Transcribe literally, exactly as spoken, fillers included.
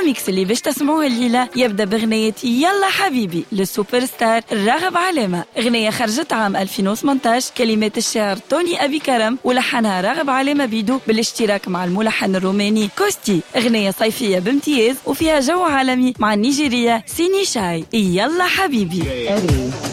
الميكس اللي باش تسمعوه الليلة يبدأ بغنية يلا حبيبي للسوبر ستار راغب علامة. غنية خرجت عام ألفين وثمانية عشر، كلمات الشاعر توني أبي كرم ولحنها راغب علامة بيدو بالاشتراك مع الملحن الروماني كوستي. غنية صيفية بامتياز وفيها جو عالمي مع النيجيرية سيني شاي. يلا حبيبي.